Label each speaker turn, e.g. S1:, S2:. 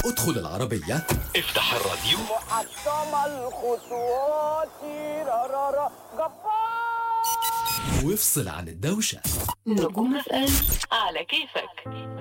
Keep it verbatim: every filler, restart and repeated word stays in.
S1: ادخل العربية، افتح الراديو،
S2: محطم الخطوات رارارا جبار،
S1: وافصل عن الدوشة.
S3: نجوم اف ام على كيفك.